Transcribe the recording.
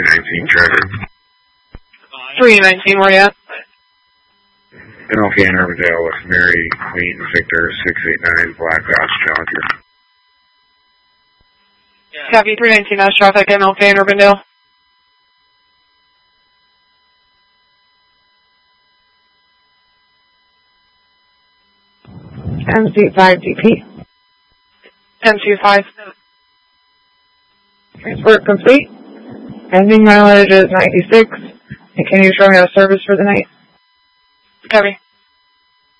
19 Trevor. 319, where you at? NLP in Urbandale with Mary, Queen, Victor, 689, Black Ops Challenger. Copy, 319, that's traffic, NLP in Urbandale. MC5DP. MC5. Transport complete. Ending mileage is 96. And can you show me a service for the night? Copy.